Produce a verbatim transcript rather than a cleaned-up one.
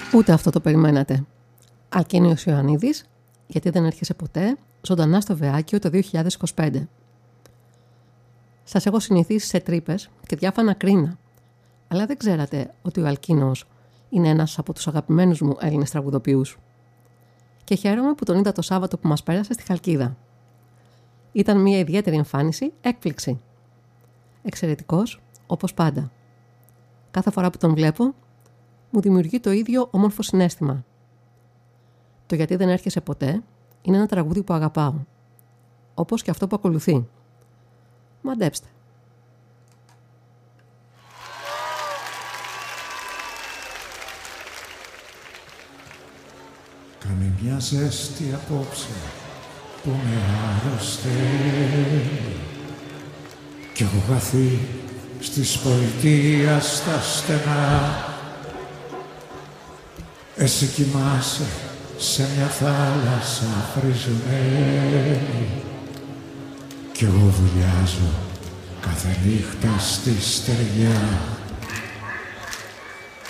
Ούτε αυτό το περιμένατε. Αλκίνιος Ιωαννίδης, γιατί δεν έρχεσαι ποτέ, ζωντανά στο Βεάκιο το δύο χιλιάδες είκοσι πέντε. Σας έχω συνηθίσει σε τρύπες και διάφανα κρίνα, αλλά δεν ξέρατε ότι ο Αλκίνος είναι ένας από τους αγαπημένους μου Έλληνες τραγουδοποιούς. Και χαίρομαι που τον είδα το Σάββατο που μας πέρασε στη Χαλκίδα. Ήταν μια ιδιαίτερη εμφάνιση, έκπληξη. Εξαιρετικός, όπως πάντα. Κάθε φορά που τον βλέπω, μου δημιουργεί το ίδιο όμορφο συναίσθημα. Το «Γιατί δεν έρχεσαι ποτέ» είναι ένα τραγούδι που αγαπάω. Όπως και αυτό που ακολουθεί. Μαντέψτε. Κάνε μια ζέστη απόψε που με αρρωσταίνει κι έχω χαθεί στις πολιτείας στα στενά. Εσύ κοιμάσαι σε μια θάλασσα φριζωμένη κι εγώ βουλιάζω κάθε νύχτα στη στεριά.